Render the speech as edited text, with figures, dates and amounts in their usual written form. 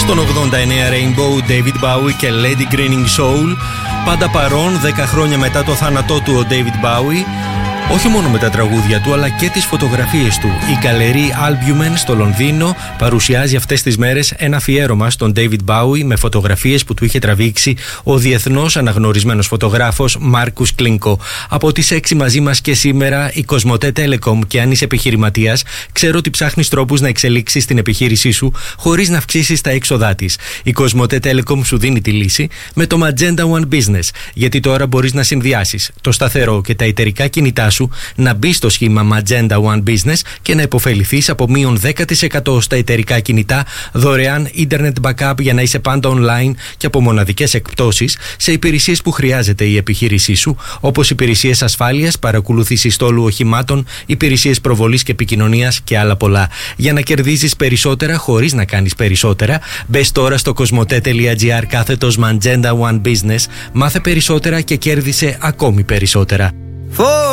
Στον 89 Rainbow, David Bowie και Lady Grinning Soul. Πάντα παρόν 10 χρόνια μετά το θάνατό του ο David Bowie. Όχι μόνο με τα τραγούδια του, αλλά και τις φωτογραφίες του. Η Γκαλερί Albumen στο Λονδίνο παρουσιάζει αυτές τις μέρες ένα αφιέρωμα στον David Bowie με φωτογραφίες που του είχε τραβήξει ο διεθνώς αναγνωρισμένος φωτογράφος Μάρκους Κλίνκο. Από τις 6 μαζί μας και σήμερα η Κοσμοτέ Telecom, και αν είσαι επιχειρηματίας, ξέρω ότι ψάχνεις τρόπους να εξελίξεις την επιχείρησή σου χωρίς να αυξήσεις τα έξοδά της. Η Κοσμοτέ Telecom σου δίνει τη λύση με το Magenta One Business, γιατί τώρα μπορείς να συνδυάσεις το σταθερό και τα εταιρικά κινητά σου, να μπει στο σχήμα Magenta One Business και να υποφεληθείς από μείον 10% στα εταιρικά κινητά, δωρεάν internet backup για να είσαι πάντα online και από μοναδικές εκπτώσεις σε υπηρεσίες που χρειάζεται η επιχείρησή σου, όπως υπηρεσίες ασφάλειας, παρακολούθηση στόλου οχημάτων, υπηρεσίες προβολής και επικοινωνίας και άλλα πολλά. Για να κερδίζεις περισσότερα χωρίς να κάνεις περισσότερα, μπες τώρα στο κοσμοτέ.gr / Magenta One Business, μάθε περισσότερα και κέρδισε ακόμη περισσότερα.